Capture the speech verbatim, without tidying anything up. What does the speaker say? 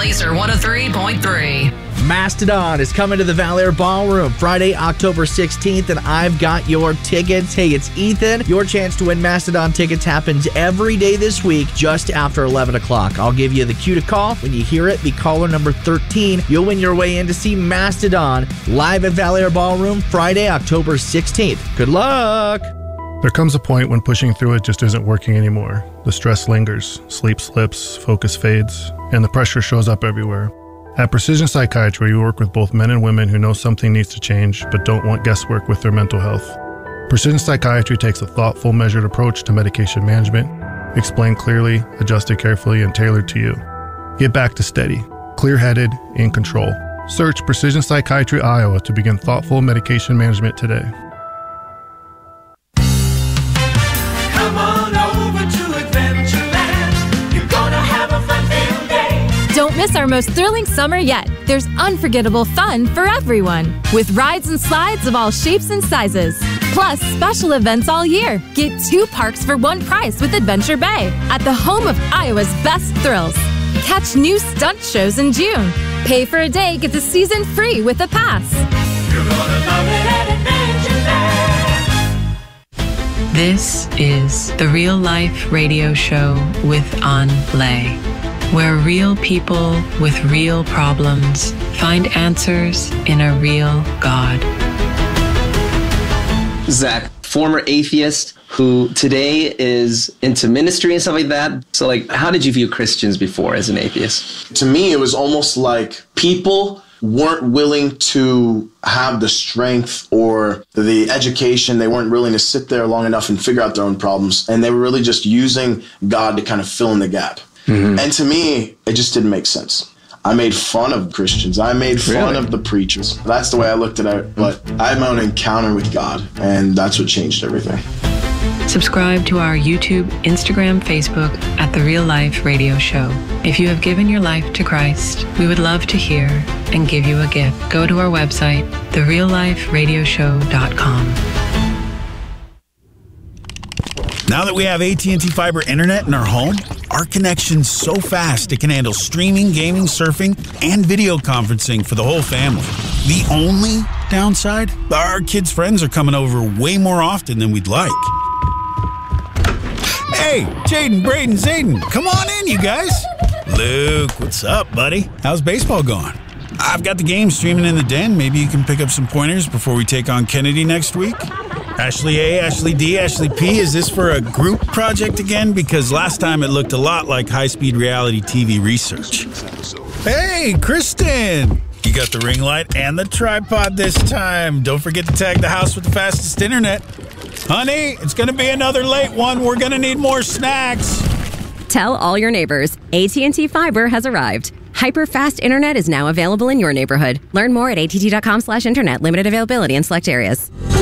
Laser one oh three point three. Mastodon is coming to the Valor Ballroom Friday, October sixteenth, and I've got your tickets. Hey, it's Ethan. Your chance to win Mastodon tickets happens every day this week just after eleven o'clock. I'll give you the cue to call. When you hear it, be caller number thirteen. You'll win your way in to see Mastodon live at Valor Ballroom Friday, October sixteenth. Good luck! There comes a point when pushing through it just isn't working anymore. The stress lingers, sleep slips, focus fades, and the pressure shows up everywhere. At Precision Psychiatry, we work with both men and women who know something needs to change but don't want guesswork with their mental health. Precision Psychiatry takes a thoughtful, measured approach to medication management, explained clearly, adjusted carefully, and tailored to you. Get back to steady, clear-headed, in control. Search Precision Psychiatry Iowa to begin thoughtful medication management today. Come on over to Adventureland. You're gonna have a fun-filled day. Don't miss our most thrilling summer yet. There's unforgettable fun for everyone, with rides and slides of all shapes and sizes. Plus, special events all year. Get two parks for one price with Adventure Bay at the home of Iowa's best thrills. Catch new stunt shows in June. Pay for a day, get the season free with a pass. You're gonna love it at Adventureland. This is the Real Life Radio Show with An Lay, where real people with real problems find answers in a real God. Zach, former atheist who today is into ministry and stuff like that. So, like, how did you view Christians before as an atheist? To me, it was almost like people weren't willing to have the strength or the education. They weren't willing to sit there long enough and figure out their own problems. And they were really just using God to kind of fill in the gap. Mm-hmm. And to me, it just didn't make sense. I made fun of Christians. I made fun really? of the preachers. That's the way I looked at it. But I had my own encounter with God, and that's what changed everything. Subscribe to our YouTube, Instagram, Facebook at The Real Life Radio Show. If you have given your life to Christ, we would love to hear and give you a gift. Go to our website, the real life radio show dot com. Now that we have A T and T Fiber Internet in our home, our connection's so fast it can handle streaming, gaming, surfing, and video conferencing for the whole family. The only downside? Our kids' friends are coming over way more often than we'd like. Hey, Jaden, Braden, Zayden, come on in, you guys. Luke, what's up, buddy? How's baseball going? I've got the game streaming in the den. Maybe you can pick up some pointers before we take on Kennedy next week. Ashley A, Ashley D, Ashley P, is this for a group project again? Because last time it looked a lot like high-speed reality T V research. Hey, Kristen! You got the ring light and the tripod this time. Don't forget to tag the house with the fastest internet. Honey, it's going to be another late one. We're going to need more snacks. Tell all your neighbors, A T and T Fiber has arrived. Hyper-fast internet is now available in your neighborhood. Learn more at att dot com slash internet. Limited availability in select areas.